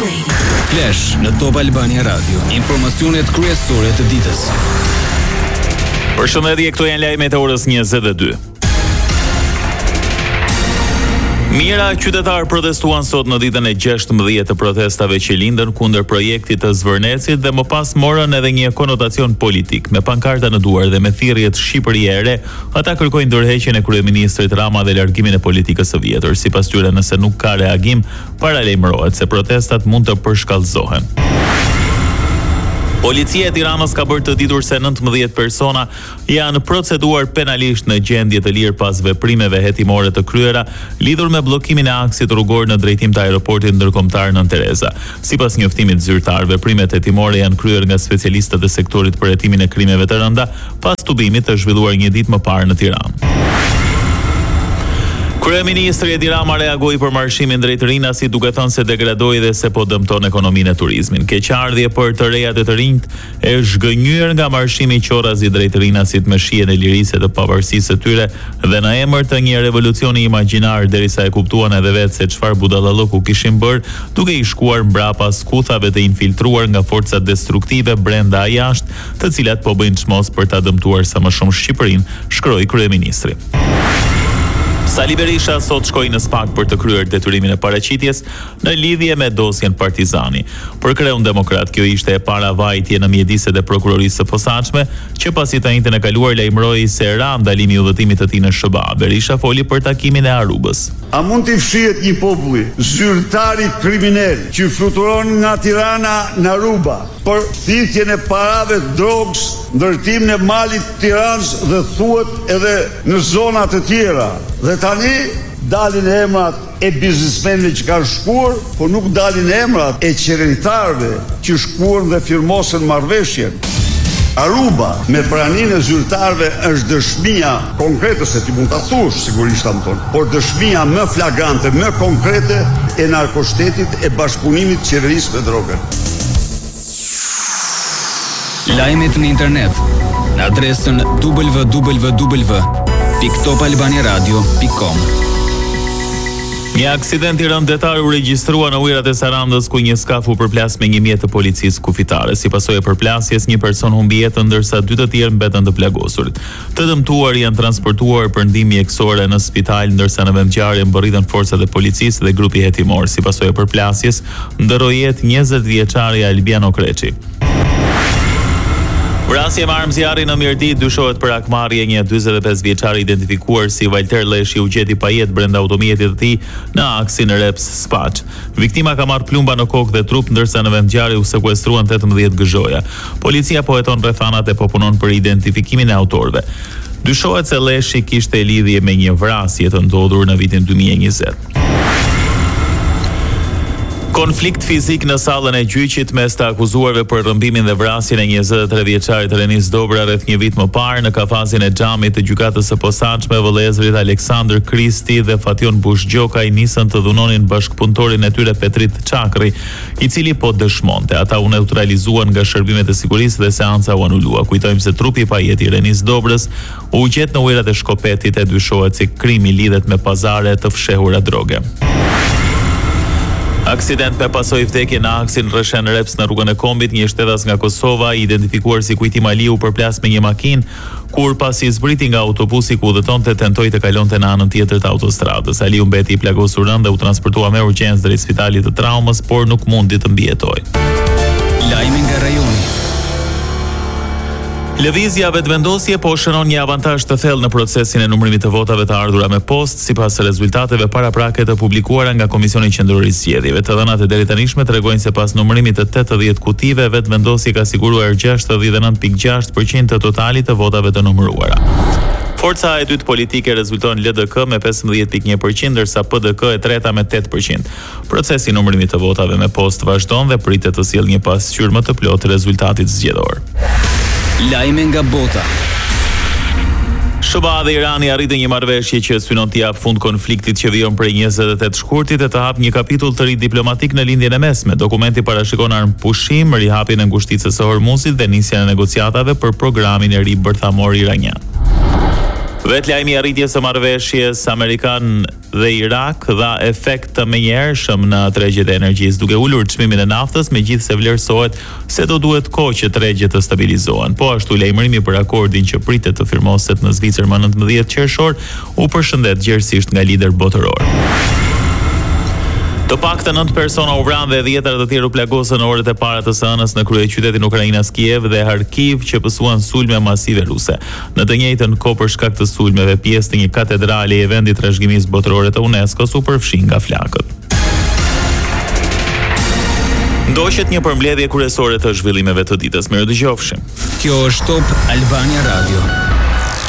Flash në Top Albania Radio. Informacionet kryesore të ditës. Përshëndetje, këto janë lajmet e orës 22. Mijëra qytetarë protestuan sot në ditën e 16 të protestave që lindën kundër projektit të Zvërnecit dhe më pas morën edhe një konotacion politik. Me pankarta në duar dhe me thirrjet Shqipëria e re, ata kërkojnë ndërheqjen e kryeministrit Rama dhe largimin e politikës së vjetër. Sipas tyre, nëse nuk ka reagim, paralajmërohet se protestat mund të përshkallëzohen. Policia e Tiranës ka bërë të ditur se 19 persona janë proceduar penalisht në gjendje të lirë pas veprimeve hetimore të kryera lidhur me bllokimin e aksit rrugor në drejtim të aeroportit ndërkombëtar Nën Tereza. Sipas njoftimit zyrtar, veprimet hetimore janë kryer nga specialistët e sektorit për hetimin e krimeve të rënda pas tubimit të zhvilluar një ditë më parë në Tiranë. Kryeministri Edi Rama reagoi për marshimin drejt Rinasit duke thënë se degradoi dhe se po dëmton ekonominë e turizmit. Keqardhje për të rejat e të rinjt e zhgënjur nga marshimi i Qorrazi drejt Rinasit me shihen e lirisë të pavarësisë së tyre dhe në emër të një revolucioni imagjinar derisa e kuptuan edhe vetë se çfarë budallalloku kishin bërë, duke i shkuar mbrapa skuthave të infiltruar nga forcat destruktive brenda a jashtë, të cilat po bëjnë çmos për ta dëmtuar sa më shumë Shqipërinë, shkroi kryeministri. Sali Berisha sot shkoi në SPAK për të kryer detyrimin e paraqitjes në lidhje me dosjen Partizani. Për Kreun Demokrat, kjo ishte e para vajtje në mjediset e prokurorisë së posaçme, që pasi të njëjtën e kaluar lajmëroi se ra ndalimi i udhëtimit të tij në SBA. Berisha foli për takimin e Arubës. A mund të fshihet një populli zyrtari kriminal që fluturon nga Tirana në Aruba për thithjen e parave drogës, ndërtimin e malit të Tiranës dhe thuhet edhe në zona të tjera. Dhe tani dalin emrat e biznesmenëve që kanë shkuar, por nuk dalin emrat e qeveristarëve që shkuan dhe firmosën marrëveshjen. Aruba me praninë e zyrtarëve është dëshmia konkrete, se ti mund ta thuash sigurisht tamton, por dëshmia më flagrante, më konkrete e narkoshtetit e bashkëpunimit qeverisë me drogën. Lajmet në internet në adresën www.topalbaniaradio.com. Një aksident i rënd detar u regjistrua në ujërat e Sarandës ku një skaf u përplas me një mjet të policisë kufitare. Si pasojë e përplasjes, një person humbi jetën ndërsa 2 të tjerë mbetën të plagosurit. Të dëmtuar janë transportuar për ndihmë mjekësore në spital, ndërsa në vendngjarje mbërritën forcat e policisë dhe grupi hetimor. Si pasojë e përplasjes, ndërroi jetë 20 vjeçari Albiano Kreçi. Vrasje me armë zjarri në Mirdit dyshohet për akmarrje. Një 45 vjeçar identifikuar si Valter Leshi u gjeti pa jetë brenda automjetit të tij në aksin Reps Spaç. Viktima ka marrë plumba në kokë dhe trup, ndërsa në vendngjarje u sekuestruan 18 gëzhoja. Policia po heton rrethanat e po punon për identifikimin e autorëve. Dyshohet se Leshi kishte lidhje me një vrasje të ndodhur në vitin 2020. Konflikt fizik në sallën e gjyqit mes të akuzuarve për rrëmbimin dhe vrasjen e 23 vjeçarit Renis Dobra rreth një vit më parë në kafazin e xhamit të gjykatës së posaçme, vëllezërit Aleksandër Kristi dhe Fation Bushgjokaj nisën të dhunonin bashkëpunëtorin e tyre Petrit Çakri, i cili po dëshmonte. Ata u neutralizuan nga shërbimet e sigurisë dhe seanca u anulua. Kujtojmë se trupi i pajet i Renis Dobrës u gjet në ujërat e Shkopetit e dyshohet se krimi lidhet me pazare të fshehura droge. Aksident me pasojë vdekje në aksin Rreshen Reps në rrugën e Kombit, një shtetas nga Kosova, identifikuar si Kujtim Ali, u përplas me një makinë kur pasi zbriti nga autobusi ku udhëtonte, tentoi të kalonte në anën tjetër të autostradës. Ali u mbeti i plagosur rënd dhe u transportua me urgjencë drejt spitalit të traumës, por nuk mundi të mbijetojë. Lajmi nga rajoni. Lëvizja vetëvendosje po shënon një avantazh të thellë në procesin e numërimit të votave të ardhura me postë, sipas rezultateve paraprake të publikuara nga Komisioni Qendror i Zgjedhjeve. Të dhënat e deri tanishme tregojnë se pas numërimit të 80 kutive, vetëvendosja ka siguruar 69.6% të totalit të votave të numëruara. Forca e dytë politike rezulton LDK me 15.1%, ndërsa PDK e treta me 8%. Procesi i numërimit të votave me postë vazhdon dhe pritet të sjellë një pasqyrë më të plotë rezultatit zgjedhor. Lajme nga bota. SBA dhe Irani arritën një marrëveshje që synon të jap fund konfliktit që vijon prej 28 shkurtit e të hap një kapitull të ri diplomatik në lindjen e mesme. Dokumenti parashikon armpushim, rihapjen e ngushticës së Hormuzit dhe nisjen e negociatave për programin e ri bërthamor iranian. Vetë lajmi i arritjes së marrëveshjes amerikan dhe Irak dha efekt të menjëhershëm në tregjet e energjisë, duke ulur çmimin e naftës, megjithse vlerësohet se do duhet kohë që tregjet të stabilizohen. Po ashtu lajmërimi për akordin që pritet të firmoset në Zvicër më 19 qershor u përshëndet gjerësisht nga lider botëror. Të paktën 9 persona u vranë dhe 10 të tjerë u plagosën në orët e para të së hënës në kryeqytetin ukrainas Kiev dhe Kharkiv që pësuan sulme masive ruse. Në të njëjtën kohë për shkak të sulmeve, pjesë të një katedrale e vendit trashëgimisë botërore të UNESCO-s u përfshin nga flakët. Ndoqet një përmbledhje kryesore të zhvillimeve të ditës. Mirëdëgjofshim. Kjo është Top Albania Radio.